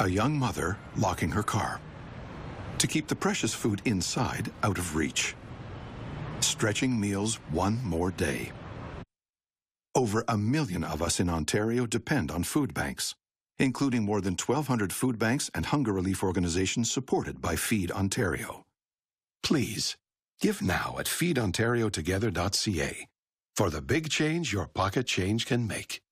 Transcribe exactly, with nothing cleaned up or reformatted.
A young mother locking her car to keep the precious food inside out of reach. Stretching meals one more day. Over a million of us in Ontario depend on food banks, including more than twelve hundred food banks and hunger relief organizations supported by Feed Ontario. Please, give now at feed ontario together dot c a for the big change your pocket change can make.